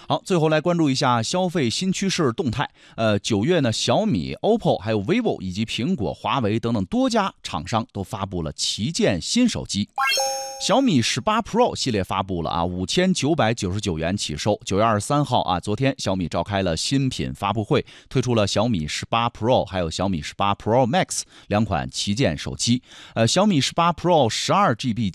好，最后来关注一下消费新趋势动态。9月呢，小米、OPPO、还有 vivo 以及苹果、华为等等多家厂商都发布了旗舰新手机。小米18 Pro 系列发布了5999元起售。9月23号昨天小米召开了新品发布会，推出了小米18 Pro 还有小米18 Pro Max 两款旗舰手机。小米18 Pro 12GB